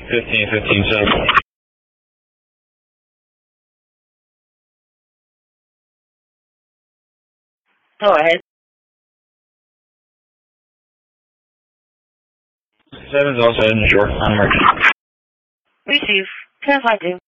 15, 7. Go ahead. 7's also in the shore on emergency. Receive. 10-5-2.